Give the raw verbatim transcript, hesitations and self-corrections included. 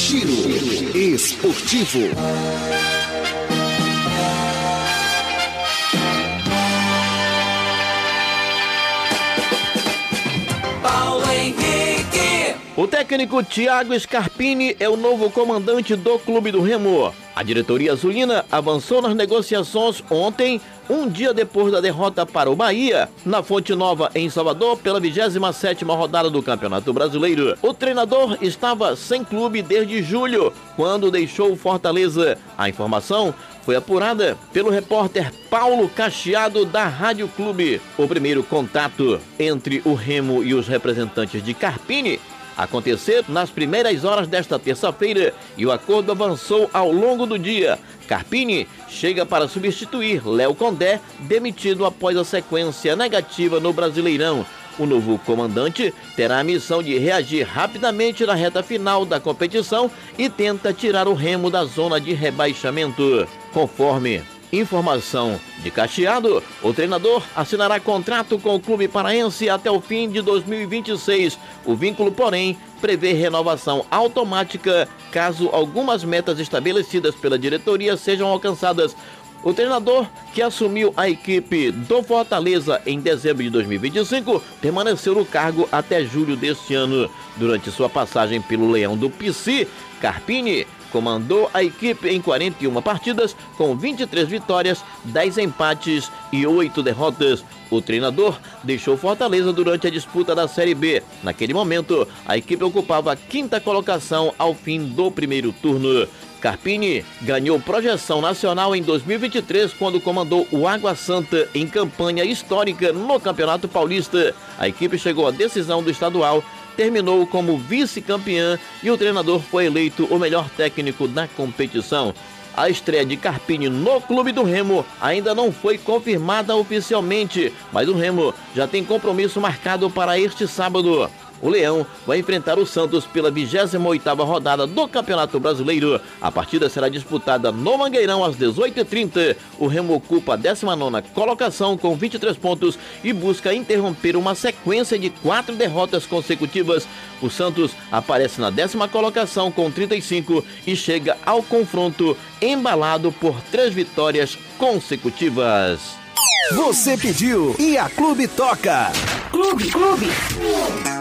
Giro Esportivo. Paulo Henrique. O técnico Thiago Scarpini é o novo comandante do Clube do Remo. A diretoria azulina avançou nas negociações ontem, um dia depois da derrota para o Bahia, na Fonte Nova, em Salvador, pela vigésima sétima rodada do Campeonato Brasileiro. O treinador estava sem clube desde julho, quando deixou o Fortaleza. A informação foi apurada pelo repórter Paulo Cacheado, da Rádio Clube. O primeiro contato entre o Remo e os representantes de Scarpini aconteceu nas primeiras horas desta terça-feira e o acordo avançou ao longo do dia. Scarpini chega para substituir Léo Condé, demitido após a sequência negativa no Brasileirão. O novo comandante terá a missão de reagir rapidamente na reta final da competição e tenta tirar o Remo da zona de rebaixamento. Conforme informação de Cacheado, o treinador assinará contrato com o clube paraense até o fim de dois mil e vinte e seis. O vínculo, porém, prevê renovação automática caso algumas metas estabelecidas pela diretoria sejam alcançadas. O treinador, que assumiu a equipe do Fortaleza em dezembro de dois mil e vinte e cinco, permaneceu no cargo até julho deste ano. Durante sua passagem pelo Leão do Pici, Scarpini comandou a equipe em quarenta e uma partidas, com vinte e três vitórias, dez empates e oito derrotas. O treinador deixou Fortaleza durante a disputa da Série B. Naquele momento, a equipe ocupava a quinta colocação ao fim do primeiro turno. Scarpini ganhou projeção nacional em dois mil e vinte e três, quando comandou o Água Santa em campanha histórica no Campeonato Paulista. A equipe chegou à decisão do estadual, terminou como vice-campeã e o treinador foi eleito o melhor técnico da competição. A estreia de Scarpini no Clube do Remo ainda não foi confirmada oficialmente, mas o Remo já tem compromisso marcado para este sábado. O Leão vai enfrentar o Santos pela vigésima oitava rodada do Campeonato Brasileiro. A partida será disputada no Mangueirão às dezoito e trinta. O Remo ocupa a décima nona colocação com vinte e três pontos e busca interromper uma sequência de quatro derrotas consecutivas. O Santos aparece na décima colocação com trinta e cinco e chega ao confronto embalado por três vitórias consecutivas. Você pediu e a Clube toca. Clube, clube.